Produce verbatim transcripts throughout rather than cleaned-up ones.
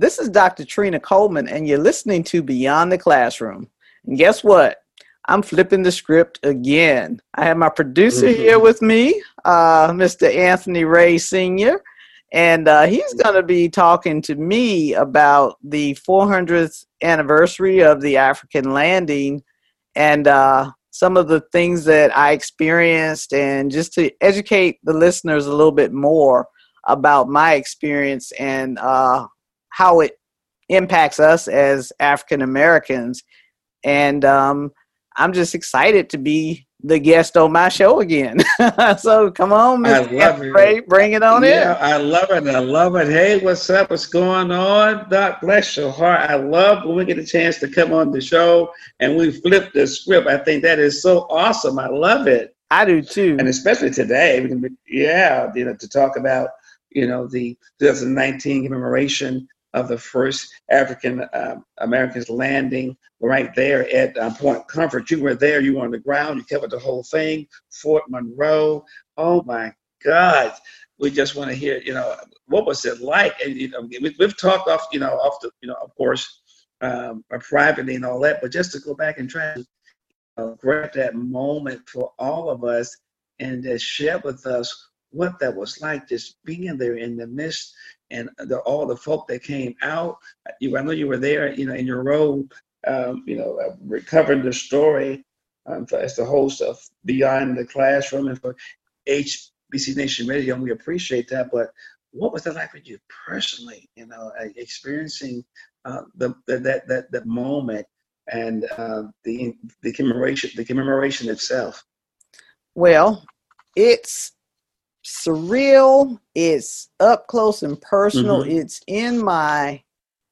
This is Doctor Trina Coleman, and you're listening to Beyond the Classroom. And guess what? I'm flipping the script again. I have my producer Mm-hmm. here with me, uh, Mister Anthony Ray Senior, and uh, he's going to be talking to me about the four hundredth anniversary of the African landing and uh, some of the things that I experienced, and just to educate the listeners a little bit more about my experience and uh, how it impacts us as African Americans. And um, I'm just excited to be the guest on my show again. So come on, Mister Ray, bring it on yeah, in. I love it. I love it. Hey, what's up? What's going on? Doc, bless your heart. I love when we get a chance to come on the show and we flip the script. I think that is so awesome. I love it. I do too. And especially today, we can be, yeah, you know, to talk about, you know, the twenty nineteen commemoration of the first African um, Americans landing right there at uh, Point Comfort. You were there. You were on the ground. You covered the whole thing. Fort Monroe. Oh my God! We just want to hear. You know, what was it like? And you know, we, we've talked off. You know, off the. You know, of course, um, privately and all that. But just to go back and try to uh, grab that moment for all of us and just share with us what that was like, just being there in the midst. And the, all the folk that came out, you, I know you were there, you know, in your role, um, you know, uh, recovering the story um, for, as the host of Beyond the Classroom and for H B C Nation Radio, and we appreciate that. But what was that like for you personally, you know, uh, experiencing uh, the, the that that that moment and uh, the the commemoration, the commemoration itself? Well, it's surreal. It's up close and personal. Mm-hmm. It's in my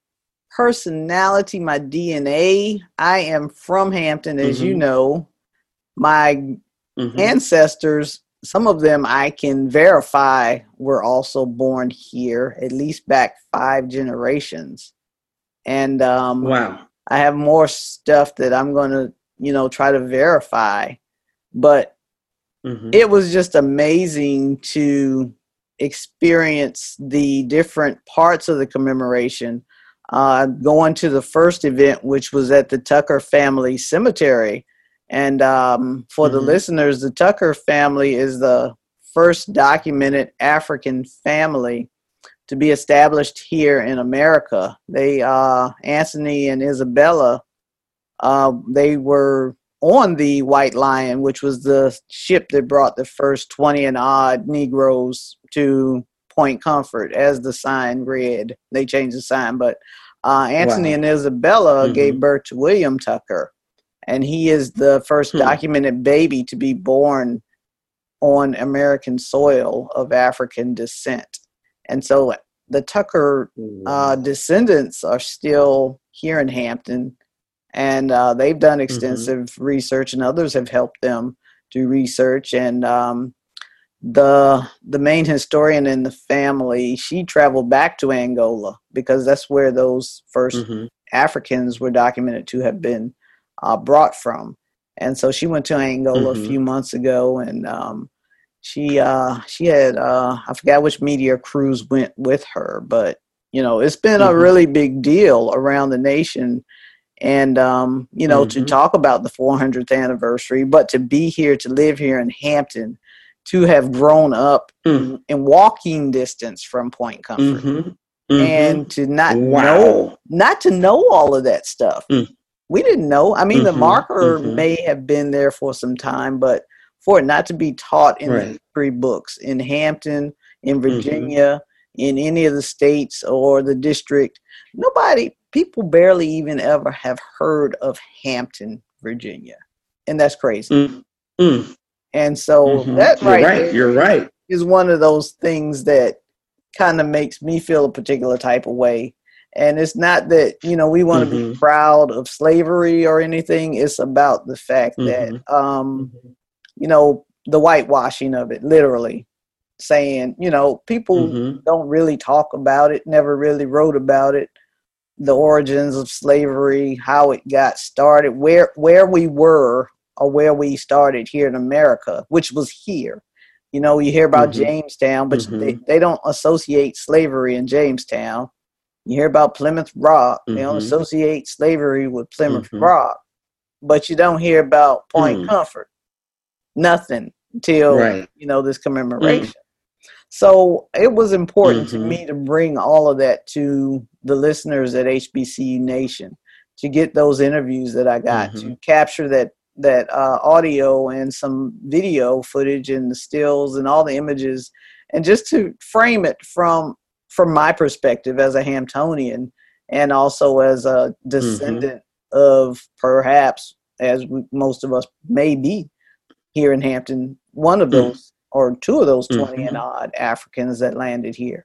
personality, my D N A. I am from Hampton, as mm-hmm. you know. My mm-hmm. ancestors, some of them I can verify were also born here, at least back five generations. And um, wow, I have more stuff that I'm going to, you know, try to verify. But mm-hmm. it was just amazing to experience the different parts of the commemoration. Uh, going to the first event, which was at the Tucker Family Cemetery. And um, for mm-hmm. the listeners, the Tucker family is the first documented African family to be established here in America. They, uh, Anthony and Isabella, uh, they were on the White Lion, which was the ship that brought the first twenty and odd Negroes to Point Comfort, as the sign read. They changed the sign, but uh, Anthony wow. and Isabella mm-hmm. gave birth to William Tucker, and he is the first hmm. documented baby to be born on American soil of African descent. And so the Tucker uh, descendants are still here in Hampton. And uh, they've done extensive mm-hmm. research, and others have helped them do research. And um, the the main historian in the family, she traveled back to Angola because that's where those first mm-hmm. Africans were documented to have been uh, brought from. And so she went to Angola mm-hmm. a few months ago, and um, she uh, she had uh, I forgot which media crews went with her, but you know it's been mm-hmm. a really big deal around the nation. And, um, you know, mm-hmm. to talk about the four hundredth anniversary, but to be here, to live here in Hampton, to have grown up mm-hmm. in, in walking distance from Point Comfort, mm-hmm. Mm-hmm. and to not wow. know, not to know all of that stuff. Mm-hmm. We didn't know. I mean, mm-hmm. the marker mm-hmm. may have been there for some time, but for it not to be taught in right. the history books in Hampton, in Virginia, mm-hmm. in any of the states or the district, nobody... People barely even ever have heard of Hampton, Virginia. And that's crazy. Mm-hmm. And so mm-hmm. that right, You're right. You're right. is one of those things that kind of makes me feel a particular type of way. And it's not that, you know, we want to mm-hmm. be proud of slavery or anything. It's about the fact mm-hmm. that, um, you know, the whitewashing of it, literally saying, you know, people mm-hmm. don't really talk about it, never really wrote about it. The origins of slavery, how it got started, where where we were or where we started here in America, which was here. You know, you hear about mm-hmm. Jamestown, but mm-hmm. they, they don't associate slavery in Jamestown. You hear about Plymouth Rock. Mm-hmm. They don't associate slavery with Plymouth mm-hmm. Rock, but you don't hear about Point mm. Comfort. Nothing until right. you know this commemoration. Mm. So it was important mm-hmm. to me to bring all of that to the listeners at H B C U Nation, to get those interviews that I got, mm-hmm. to capture that that uh, audio and some video footage and the stills and all the images, and just to frame it from from my perspective as a Hamptonian and also as a descendant mm-hmm. of, perhaps, as we, most of us may be here in Hampton, one of those mm-hmm. or two of those twenty mm-hmm. and odd Africans that landed here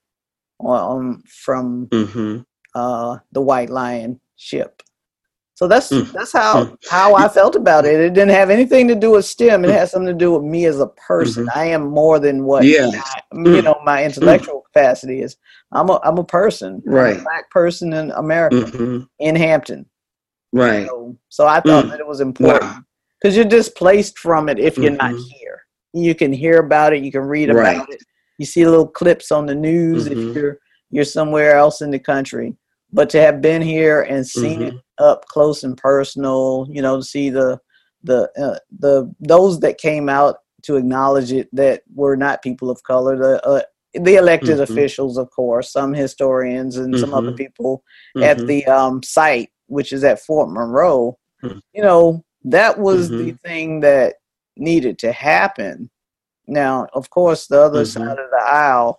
um, from mm-hmm. uh, the White Lion ship. So that's mm. that's how, mm. how I felt about it. It didn't have anything to do with STEM. It mm. had something to do with me as a person. Mm-hmm. I am more than what yeah. I, mm. you know my intellectual mm. capacity is. I'm a I'm a person, right? I'm a black person in America, mm-hmm. in Hampton, right? So, so I thought mm. that it was important because wow. you're displaced from it if you're mm-hmm. not here. You can hear about it, you can read right. about it, you see little clips on the news mm-hmm. if you're you're somewhere else in the country. But to have been here and seen mm-hmm. it up close and personal, you know, to see the the uh, the those that came out to acknowledge it that were not people of color, the uh, the elected mm-hmm. officials, of course, some historians and mm-hmm. some other people mm-hmm. at the um, site, which is at Fort Monroe. Mm-hmm. You know, that was mm-hmm. the thing that needed to happen. Now, of course, the other mm-hmm. side of the aisle,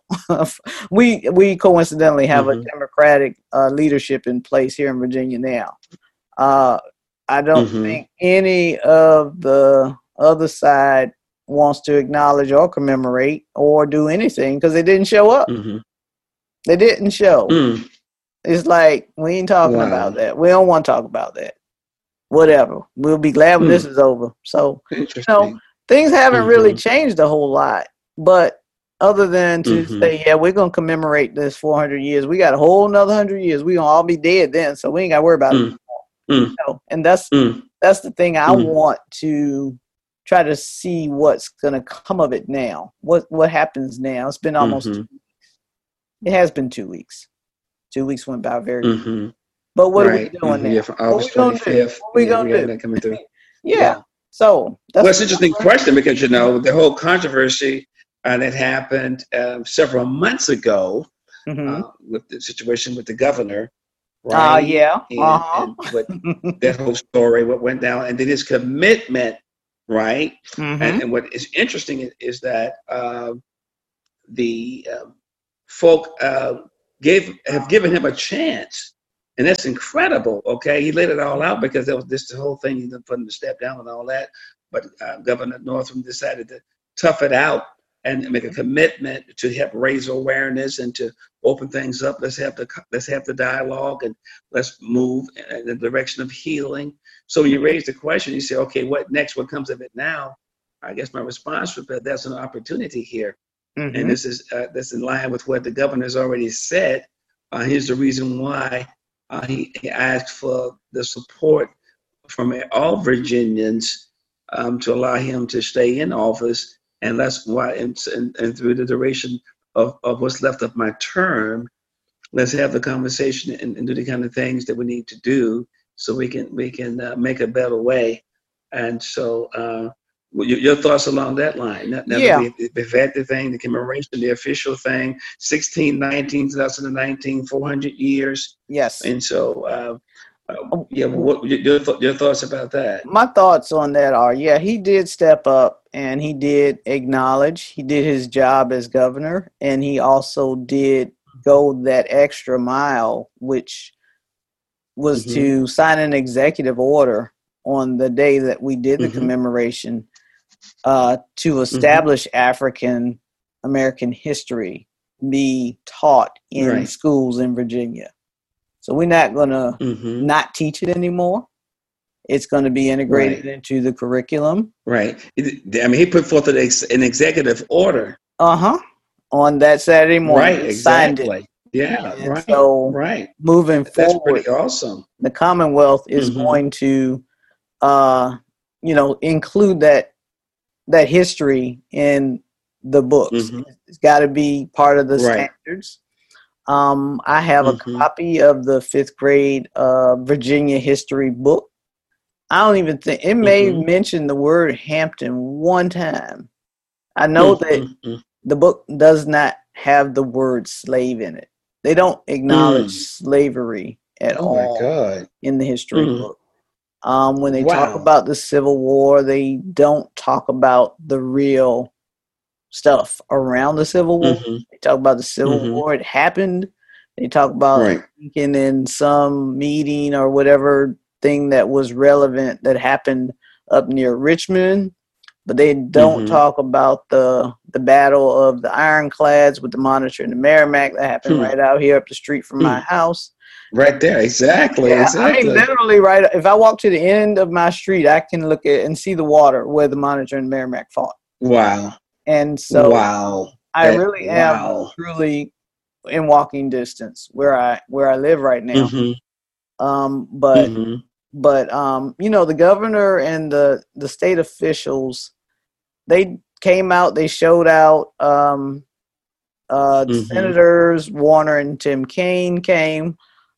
we we coincidentally have mm-hmm. a Democratic uh, leadership in place here in Virginia now. Uh, I don't mm-hmm. think any of the other side wants to acknowledge or commemorate or do anything because they didn't show up. Mm-hmm. They didn't show. Mm. It's like, we ain't talking wow. about that. We don't want to talk about that. Whatever. We'll be glad when mm. this is over. So, you know, things haven't mm-hmm. really changed a whole lot, but other than to mm-hmm. say, yeah, we're going to commemorate this four hundred years. We got a whole another one hundred years. We're going to all be dead then, so we ain't got to worry about mm. it anymore. Mm. You know? And that's mm. that's the thing I mm. want to try to see what's going to come of it now. What what happens now? It's been almost mm-hmm. two weeks. It has been two weeks. Two weeks went by very quickly. Mm-hmm. But what right. are we doing mm-hmm. now? Yeah, from August twenty-fifth. What are we going to do? Coming through. yeah. yeah. So that's well, it's an interesting question because, you know, the whole controversy uh, that happened uh, several months ago mm-hmm. uh, with the situation with the governor. Right? Uh, yeah. And, uh-huh. and what, that whole story, what went down, and then his commitment, right? Mm-hmm. And, and what is interesting is, is that uh, the uh, folk uh, gave have given him a chance. And that's incredible, okay? He laid it all out because there was this the whole thing, he didn't put him to step down and all that. But uh, Governor Northam decided to tough it out and make a commitment to help raise awareness and to open things up. Let's have the let's have the dialogue and let's move in the direction of healing. So when you raise the question, you say, okay, what next? What comes of it now? I guess my response would be that's an opportunity here. Mm-hmm. And this is uh, that's in line with what the governor's already said. Uh, here's the reason why. Uh, he, he asked for the support from all Virginians um, to allow him to stay in office, and that's why, and, and, and through the duration of, of what's left of my term, let's have the conversation and, and do the kind of things that we need to do so we can we can uh, make a better way. And so, uh, your, your thoughts along that line? Now, now yeah, the, the Vatican thing, the commemoration, the official thing, sixteen nineteen, twenty nineteen, four hundred years. Yes. And so, uh, uh, yeah, what your your thoughts about that? My thoughts on that are, yeah, he did step up and he did acknowledge, he did his job as governor, and he also did go that extra mile, which was mm-hmm. to sign an executive order on the day that we did the mm-hmm. commemoration uh, to establish mm-hmm. African American history be taught in right. schools in Virginia. So we're not going to mm-hmm. not teach it anymore. It's going to be integrated right. into the curriculum. Right. I mean, he put forth an, ex- an executive order. Uh-huh. On that Saturday morning. Right, exactly. Yeah, and right. So right. moving That's forward, pretty awesome. The Commonwealth is mm-hmm. going to, uh, you know, include that that history in the books. Mm-hmm. It's got to be part of the right. standards. Um, I have Mm-hmm. a copy of the fifth grade uh, Virginia history book. I don't even think it may Mm-hmm. mention the word Hampton one time. I know that Mm-hmm. the book does not have the word slave in it. They don't acknowledge Mm. slavery at Oh my all God. in the history Mm. book. Um, when they talk Wow. about the Civil War, they don't talk about the real stuff around the Civil War. Mm-hmm. They talk about the Civil Mm-hmm. War. It happened. They talk about Right. Lincoln in some meeting or whatever thing that was relevant that happened up near Richmond, but they don't Mm-hmm. talk about the the battle of the ironclads with the Monitor and the Merrimack that happened Hmm. right out here up the street from my Hmm. house. Right there. Exactly. Yeah, I mean, Exactly. literally, right. If I walk to the end of my street, I can look at and see the water where the Monitor and Merrimack fought. Wow. And so Wow. I That, really am wow. truly in walking distance where I where I live right now. Mm-hmm. Um, but Mm-hmm. but um, you know, the governor and the the state officials, they came out, they showed out. Um, uh, Mm-hmm. Senators Warner and Tim Kaine came.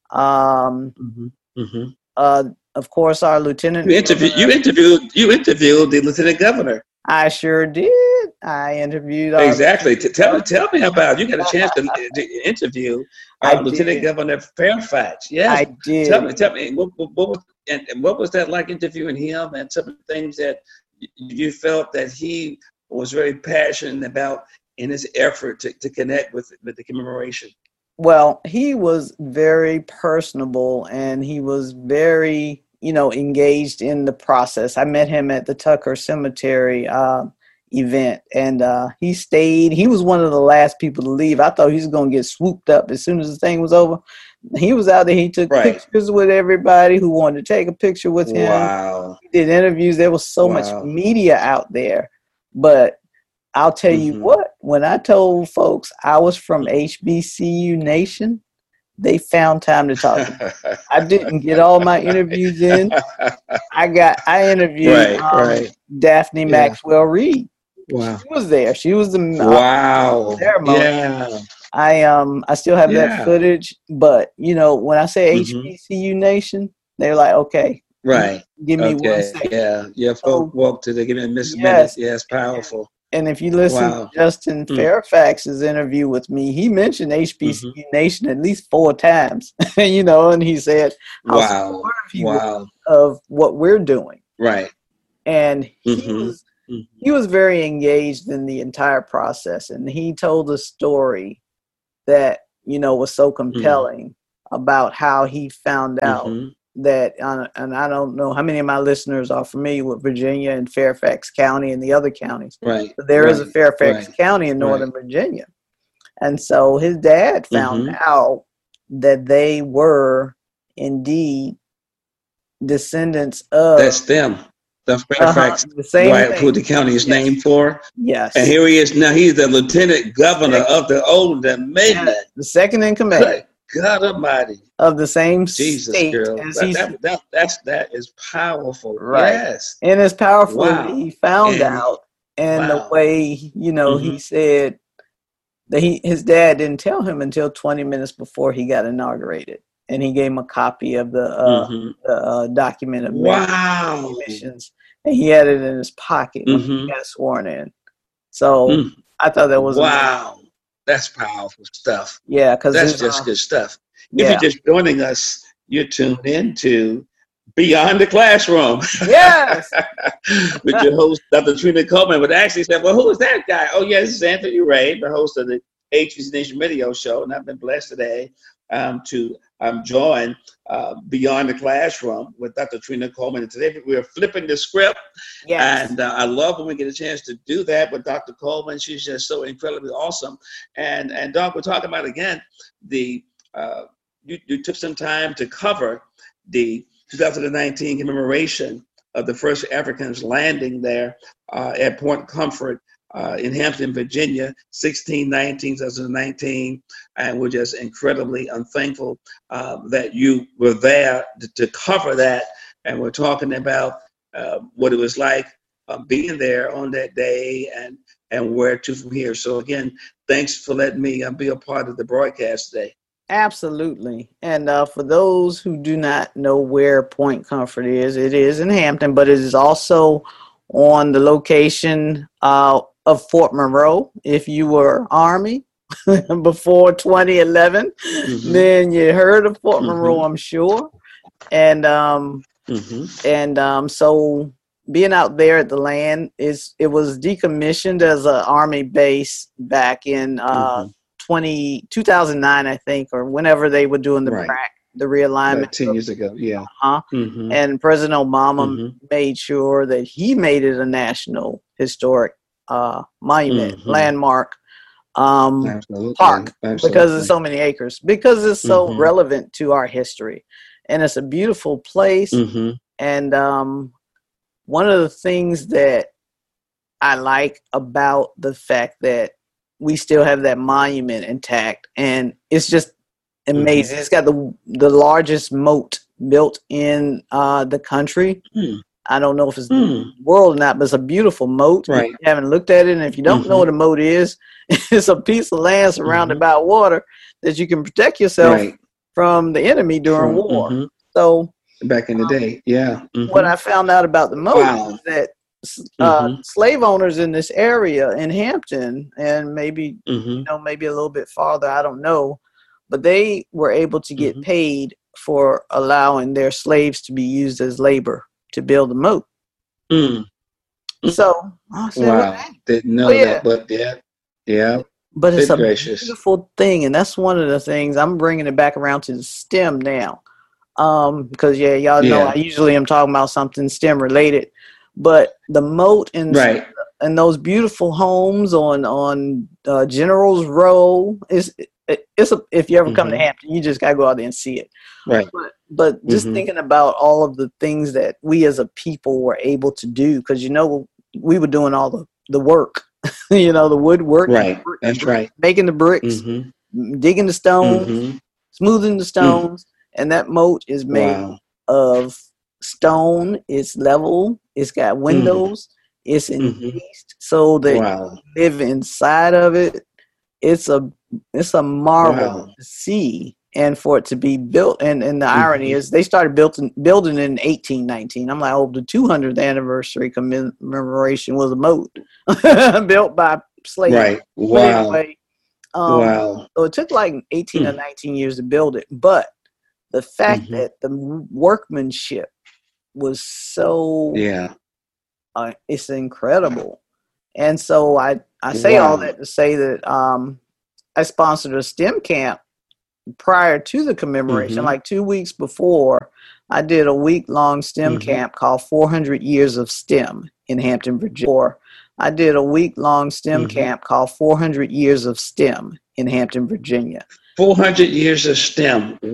Um, Mm-hmm. Mm-hmm. uh, of course, our You lieutenant interviewed. You governor. interviewed. You interviewed the lieutenant governor. I sure did. I interviewed our Exactly. T- lieutenant tell me. governor. Tell me about. You got a chance to, to interview I uh, Lieutenant did. Governor Fairfax. Yes. I Tell did. me. Tell me. What, what, what was and, and what was that like interviewing him? And some of the things that you felt that he was very passionate about in his effort to, to connect with with the commemoration. Well, he was very personable and he was very, you know, engaged in the process. I met him at the Tucker Cemetery uh, event, and uh, he stayed. He was one of the last people to leave. I thought he was going to get swooped up as soon as the thing was over. He was out there. He took Right. pictures with everybody who wanted to take a picture with him. Wow. He did interviews. There was so much Wow. media out there, but I'll tell you Mm-hmm. what, when I told folks I was from H B C U Nation, they found time to talk to me. I didn't get all my interviews in. I got, I interviewed Right, um, right. Daphne Yeah. Maxwell Reed. Wow. She was there. She was the Wow. uh, ceremony. Yeah. I um I still have Yeah. that footage, but you know, when I say Mm-hmm. H B C U Nation, they're like, okay, Right. give me Okay. one second. Yeah. Yeah. So, Folk walk to the give me a miss yes. minute. Yeah, it's powerful. And if you listen Wow. to Justin Mm. Fairfax's interview with me, he mentioned H B C U Mm-hmm. Nation at least four times, you know, and he said how Wow. supportive he Wow. was of what we're doing. Right. And he Mm-hmm. was he was very engaged in the entire process, and he told a story that, you know, was so compelling mm-hmm. about how he found out mm-hmm. that, uh, and I don't know how many of my listeners are familiar with Virginia and Fairfax County and the other counties. Right. But there right. is a Fairfax right. County in Northern right. Virginia. And so his dad found mm-hmm. out that they were indeed descendants of. That's them. The Fairfax, uh-huh, the same right, who the county is yes. named for. Yes. And here he is now. He's the lieutenant governor second. Of the Old Dominion. The second in command. Good God Almighty. Of the same Jesus, state girl. as That, he's, that, that, that's, that is powerful. Right. Yes. And it's powerful wow. that he found and, out. And wow. the way, you know, mm-hmm. he said that he his dad didn't tell him until twenty minutes before he got inaugurated. And he gave him a copy of the, uh, mm-hmm. the uh, document of wow. missions. And he had it in his pocket when mm-hmm. he got sworn in. So mm. I thought that was wow. amazing. That's powerful stuff. Yeah, because that's just uh, good stuff. Yeah. If you're just joining us, you're tuned into Beyond the Classroom. Yes. With your host, Doctor Trina Coleman. But actually said, well, who is that guy? Oh, yeah, this is Anthony Ray, the host of the H B C Nation Radio Show. And I've been blessed today um, to um, join uh, Beyond the Classroom with Doctor Trina Coleman. And today we're flipping the script. Yes. And uh, I love when we get a chance to do that with Doctor Coleman. She's just so incredibly awesome. And, and Doc, we're talking about, again, the uh, you, you took some time to cover the two thousand nineteen commemoration of the first Africans landing there uh, at Point Comfort uh, in Hampton, Virginia, sixteen nineteen twenty nineteen. And we're just incredibly unthankful uh, that you were there to, to cover that. And we're talking about uh, what it was like uh, being there on that day and, and where to from here. So again, thanks for letting me uh, be a part of the broadcast today. Absolutely. And uh, for those who do not know where Point Comfort is, it is in Hampton, but it is also on the location uh, of Fort Monroe. If you were Army before twenty eleven, mm-hmm. then you heard of Fort Monroe, mm-hmm. I'm sure. And um, mm-hmm. and um, so being out there at the land, is it was decommissioned as an Army base back in uh, mm-hmm. twenty, two thousand nine, I think, or whenever they were doing the right. crack, the realignment. Like ten years ago, yeah. Uh-huh. Mm-hmm. And President Obama mm-hmm. made sure that he made it a national historic uh, monument, mm-hmm. landmark, um, park, Absolutely. Because it's so many acres, because it's so mm-hmm. relevant to our history. And it's a beautiful place. Mm-hmm. And um, one of the things that I like about the fact that we still have that monument intact, and it's just amazing. Mm-hmm. It's got the the largest moat built in uh, the country. Mm. I don't know if it's mm. the world or not, but it's a beautiful moat. Right. If you haven't looked at it, and if you don't mm-hmm. know what a moat is, it's a piece of land surrounded mm-hmm. by water that you can protect yourself right. from the enemy during from, war. Mm-hmm. So back in the um, day, yeah. Mm-hmm. What I found out about the moat wow. is that Uh, mm-hmm. slave owners in this area in Hampton, and maybe mm-hmm. you know maybe a little bit farther, I don't know, but they were able to get mm-hmm. paid for allowing their slaves to be used as labor to build the moat. Mm. So I said, wow, well, didn't know oh, yeah. that, but yeah, yeah. But it's Good a gracious. beautiful thing, and that's one of the things I'm bringing it back around to the STEM now, um, because yeah, y'all know yeah. I usually am talking about something STEM related. But the moat and right. and those beautiful homes on on uh, General's Row is it, it's a, if you ever mm-hmm. come to Hampton, you just gotta go out there and see it. Right. But, but just mm-hmm. thinking about all of the things that we as a people were able to do, because you know we were doing all the the work, you know, the woodwork. Right. That's right. Making the bricks, mm-hmm. digging the stones, mm-hmm. smoothing the stones, mm-hmm. and that moat is made wow. of stone. It's level. It's got windows. Mm-hmm. It's encased mm-hmm. so that wow. you live inside of it. It's a it's a marvel wow. to see, and for it to be built. And, and the mm-hmm. irony is, they started building building in eighteen nineteen. I'm like, oh, the two hundredth anniversary commemoration was a moat built by slaves. Right. Wow. Anyway, um, wow. So it took like eighteen mm. or nineteen years to build it, but the fact mm-hmm. that the workmanship was so yeah uh, it's incredible. And so I I say wow. all that to say that um I sponsored a STEM camp prior to the commemoration. Mm-hmm. Like two weeks before, I did a week-long STEM mm-hmm. camp called four hundred Years of STEM in Hampton, Virginia. I did a week-long STEM mm-hmm. camp called four hundred Years of STEM in Hampton, Virginia. four hundred Years of STEM.